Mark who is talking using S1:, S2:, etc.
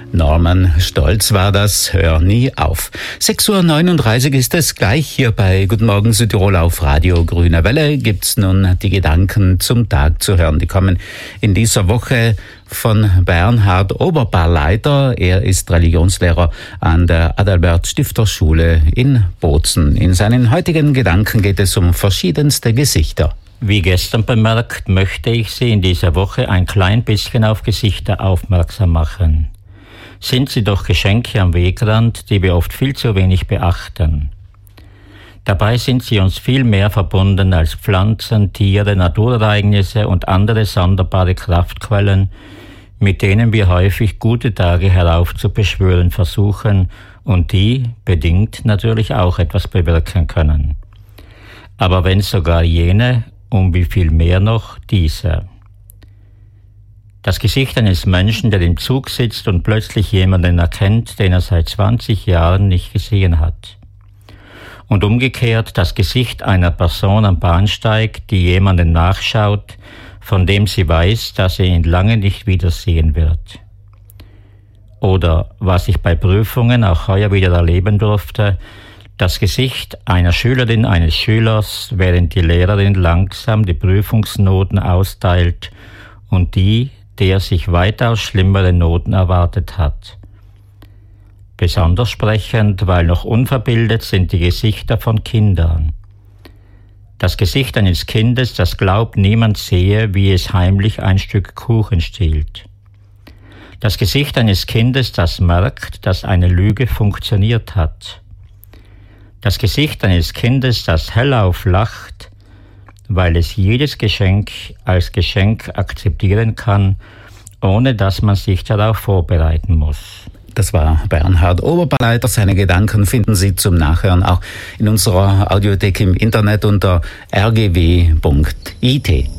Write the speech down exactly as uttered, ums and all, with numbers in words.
S1: Norman Stolz war das, Hör nie auf. sechs Uhr neununddreißig ist es gleich hier bei Guten Morgen Südtirol auf Radio Grüne Welle. Gibt's nun die Gedanken zum Tag zu hören. Die kommen in dieser Woche von Bernhard Oberbarleiter. Er ist Religionslehrer an der Adalbert-Stifter-Schule in Bozen. In seinen heutigen Gedanken geht es um verschiedenste Gesichter.
S2: Wie gestern bemerkt, möchte ich Sie in dieser Woche ein klein bisschen auf Gesichter aufmerksam machen. Sind sie doch Geschenke am Wegrand, die wir oft viel zu wenig beachten. Dabei sind sie uns viel mehr verbunden als Pflanzen, Tiere, Naturereignisse und andere sonderbare Kraftquellen, mit denen wir häufig gute Tage heraufzubeschwören versuchen und die bedingt natürlich auch etwas bewirken können. Aber wenn sogar jene, um wie viel mehr noch diese. Das Gesicht eines Menschen, der im Zug sitzt und plötzlich jemanden erkennt, den er seit zwanzig Jahren nicht gesehen hat. Und umgekehrt das Gesicht einer Person am Bahnsteig, die jemanden nachschaut, von dem sie weiß, dass er ihn lange nicht wiedersehen wird. Oder, was ich bei Prüfungen auch heuer wieder erleben durfte, das Gesicht einer Schülerin, eines Schülers, während die Lehrerin langsam die Prüfungsnoten austeilt und die, der sich weitaus schlimmere Noten erwartet hat. Besonders sprechend, weil noch unverbildet sind die Gesichter von Kindern. Das Gesicht eines Kindes, das glaubt, niemand sehe, wie es heimlich ein Stück Kuchen stiehlt. Das Gesicht eines Kindes, das merkt, dass eine Lüge funktioniert hat. Das Gesicht eines Kindes, das hellauf lacht, weil es jedes Geschenk als Geschenk akzeptieren kann, ohne dass man sich darauf vorbereiten muss.
S1: Das war Bernhard Oberbarleiter. Seine Gedanken finden Sie zum Nachhören auch in unserer Audiothek im Internet unter r g w punkt i t.